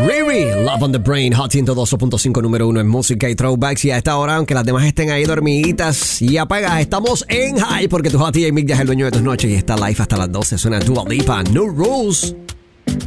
Riri, Love on the Brain, Hot 102.5, número 1 en música y throwbacks. Y a esta hora, aunque las demás estén ahí dormiditas y apagadas, estamos en high porque tu Hot DJ Mick ya es el dueño de tus noches y está live hasta las 12. Suena Dua Lipa, No Rules.